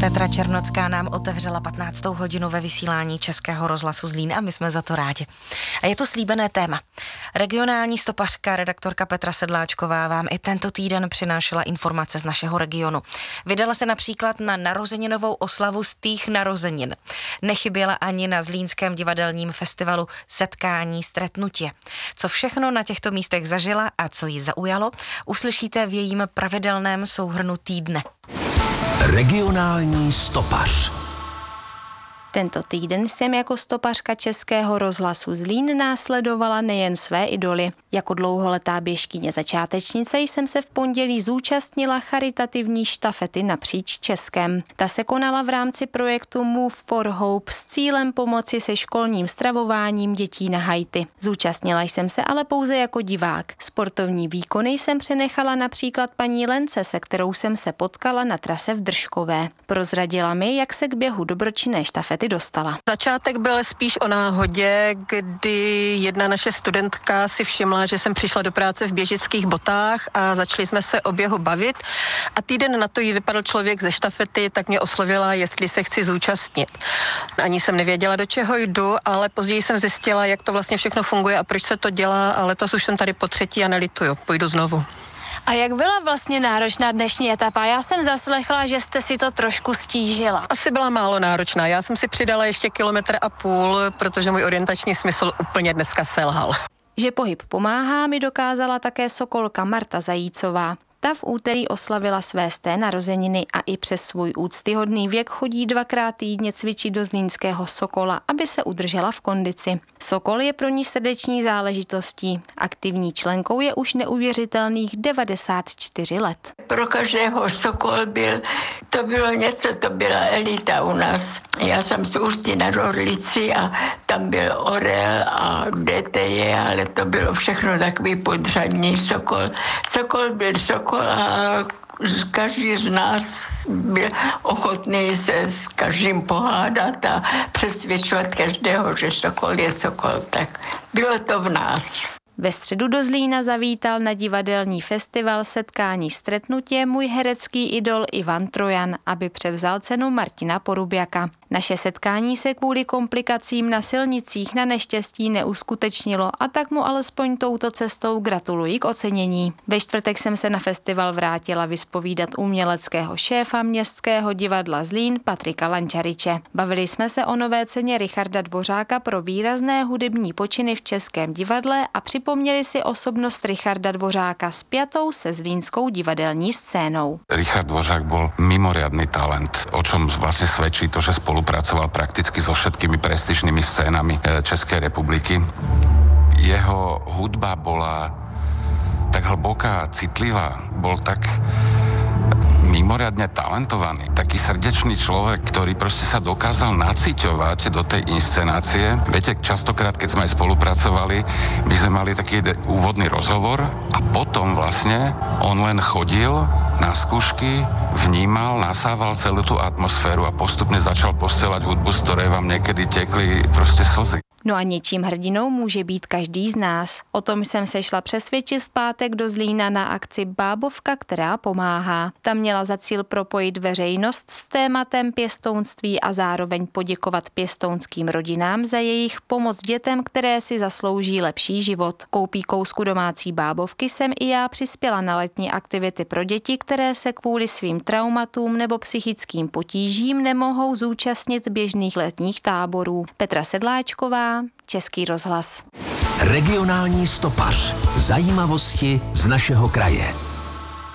Petra Černocká nám otevřela 15. hodinu ve vysílání Českého rozhlasu Zlín a my jsme za to rádi. A je to slíbené téma. Regionální stopařka, redaktorka Petra Sedláčková vám i tento týden přinášela informace z našeho regionu. Vydala se například na narozeninovou oslavu stých narozenin. Nechyběla ani na Zlínském divadelním festivalu Setkání stretnutě. Co všechno na těchto místech zažila a co ji zaujalo, uslyšíte v jejím pravidelném souhrnu týdne. Regionální stopař. Tento týden jsem jako stopařka Českého rozhlasu Zlín následovala nejen své idoly. Jako dlouholetá běžkyně začátečnice jsem se v pondělí zúčastnila charitativní štafety napříč Českem. Ta se konala v rámci projektu Move for Hope s cílem pomoci se školním stravováním dětí na Haiti. Zúčastnila jsem se ale pouze jako divák. Sportovní výkony jsem přenechala například paní Lence, se kterou jsem se potkala na trase v Držkové. Prozradila mi, jak se k běhu dobročinné štafety dostala. Začátek byl spíš o náhodě, kdy jedna naše studentka si všimla, že jsem přišla do práce v běžických botách a začali jsme se o běhu bavit a týden na to jí vypadl člověk ze štafety, tak mě oslovila, jestli se chci zúčastnit. Ani jsem nevěděla, do čeho jdu, ale později jsem zjistila, jak to vlastně všechno funguje a proč se to dělá, ale letos už jsem tady po třetí a nelituju, půjdu znovu. A jak byla vlastně náročná dnešní etapa? Já jsem zaslechla, že jste si to trošku stížila. Asi byla málo náročná. Já jsem si přidala ještě 1,5 kilometru, protože můj orientační smysl úplně dneska selhal. Že pohyb pomáhá, mi dokázala také sokolka Marta Zajícová. Ta v úterý oslavila své 100. narozeniny a i přes svůj úctyhodný věk chodí 2krát týdně cvičit do zlínského Sokola, aby se udržela v kondici. Sokol je pro ní srdeční záležitostí. Aktivní členkou je už neuvěřitelných 94 let. Pro každého Sokol to bylo něco, to byla elita u nás. Já jsem z Ústí nad Orlicí a tam byl Orel a DTJ, ale to bylo všechno takový podřadní Sokol. Sokol byl Sokol a každý z nás byl ochotný se s každým pohádat a přesvědčovat každého, že Sokol je Sokol. Tak bylo to v nás. Ve středu do Zlína zavítal na divadelní festival Setkání stretnutě můj herecký idol Ivan Trojan, aby převzal cenu Martina Porubjaka. Naše setkání se kvůli komplikacím na silnicích na neštěstí neuskutečnilo a tak mu alespoň touto cestou gratuluji k ocenění. Ve čtvrtek jsem se na festival vrátila vyspovídat uměleckého šéfa Městského divadla Zlín Patrika Lančariče. Bavili jsme se o nové ceně Richarda Dvořáka pro výrazné hudební počiny v Českém divadle a připomněli si osobnost Richarda Dvořáka spjatou se zlínskou divadelní scénou. Richard Dvořák bol mimoriadny talent, o čom vlastne svedčí to, že spolupracoval prakticky so všetkými prestižnými scénami Českej republiky. Jeho hudba bola tak hlboká, citlivá, bol tak mimoriadne talentovaný, taký srdečný človek, ktorý proste sa dokázal naciťovať do tej inscenácie. Viete, častokrát, keď sme aj spolupracovali, my sme mali taký úvodný rozhovor a potom vlastne on len chodil na skúšky, vnímal, nasával celú tú atmosféru a postupne začal posielať hudbu, z ktorej vám niekedy tekli proste slzy. No a něčím hrdinou může být každý z nás. O tom jsem se šla přesvědčit v pátek do Zlína na akci Bábovka, která pomáhá. Ta měla za cíl propojit veřejnost s tématem pěstounství a zároveň poděkovat pěstounským rodinám za jejich pomoc dětem, které si zaslouží lepší život. Koupí kousku domácí bábovky jsem i já přispěla na letní aktivity pro děti, které se kvůli svým traumatům nebo psychickým potížím nemohou zúčastnit běžných letních táborů. Petra Sedláčková, Český rozhlas. Regionální stopař. Zajímavosti z našeho kraje.